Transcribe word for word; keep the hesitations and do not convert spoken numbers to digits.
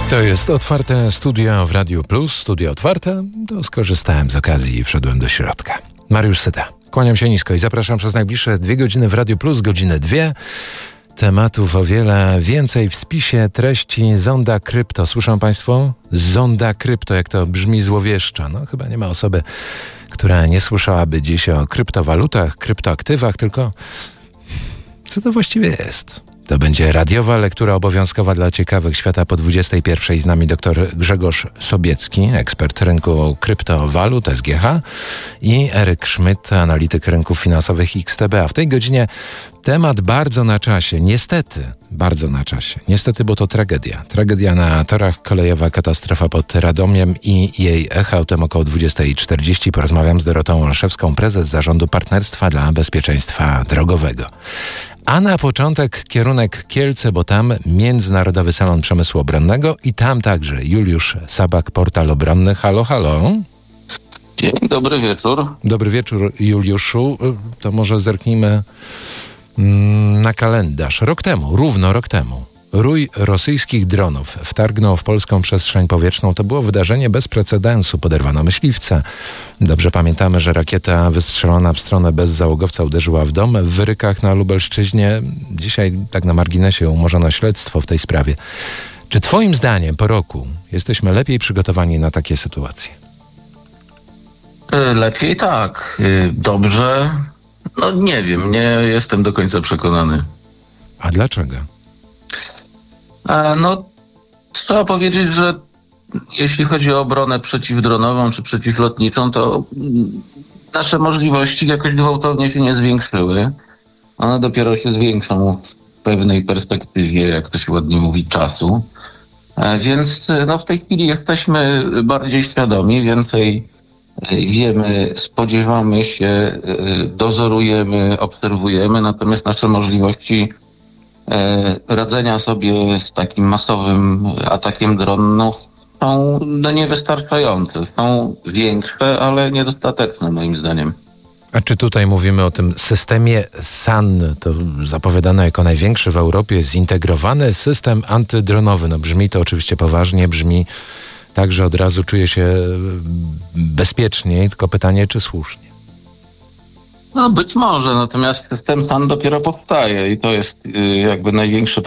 To jest otwarte studio w Radiu Plus, studio otwarte, to skorzystałem z okazji i wszedłem do środka. Mariusz Syta, kłaniam się nisko i zapraszam przez najbliższe dwie godziny w Radiu Plus, godzinę dwie. Tematów o wiele więcej w spisie treści Zonda Krypto. Słyszą Państwo? Zonda Krypto, jak to brzmi złowieszczo. No chyba nie ma osoby, która nie słyszałaby dziś o kryptowalutach, kryptoaktywach, tylko co to właściwie jest? To będzie radiowa lektura obowiązkowa dla ciekawych świata po dwudziestej pierwszej. Z nami dr Grzegorz Sobiecki, ekspert rynku kryptowalut S G H i Eryk Szmyt, analityk rynków finansowych X T B. A w tej godzinie temat bardzo na czasie. Niestety, bardzo na czasie. Niestety, bo to tragedia. Tragedia na torach, kolejowa katastrofa pod Radomiem i jej echa. O tym około dwudziestej czterdzieści porozmawiam z Dorotą Olszewską, prezes Zarządu Partnerstwa dla Bezpieczeństwa Drogowego. A na początek kierunek Kielce, bo tam Międzynarodowy Salon Przemysłu Obronnego i tam także Juliusz Sabak, Portal Obronny. Halo, halo. Dzień dobry wieczór. Dobry wieczór, Juliuszu. To może zerknijmy na kalendarz. Rok temu, równo rok temu, rój rosyjskich dronów wtargnął w polską przestrzeń powietrzną. To było wydarzenie bez precedensu. Poderwano myśliwca. Dobrze pamiętamy, że rakieta wystrzelona w stronę bezzałogowca uderzyła w dom w Wyrykach na Lubelszczyźnie. Dzisiaj, tak na marginesie, umorzono śledztwo w tej sprawie. Czy twoim zdaniem po roku jesteśmy lepiej przygotowani na takie sytuacje? Lepiej tak. Dobrze. No nie wiem, nie jestem do końca przekonany. A dlaczego? A no, trzeba powiedzieć, że jeśli chodzi o obronę przeciwdronową czy przeciwlotniczą, to nasze możliwości jakoś gwałtownie się nie zwiększyły. One dopiero się zwiększą w pewnej perspektywie, jak to się ładnie mówi, czasu. A więc no, w tej chwili jesteśmy bardziej świadomi, więcej wiemy, spodziewamy się, dozorujemy, obserwujemy, natomiast nasze możliwości radzenia sobie z takim masowym atakiem dronów są no, niewystarczające. Są większe, ale niedostateczne moim zdaniem. A czy tutaj mówimy o tym systemie S A N, to zapowiadano jako największy w Europie zintegrowany system antydronowy? No brzmi to oczywiście poważnie, brzmi tak, że od razu czuję się bezpieczniej, tylko pytanie, czy słusznie? No być może, natomiast system S A N dopiero powstaje i to jest jakby największy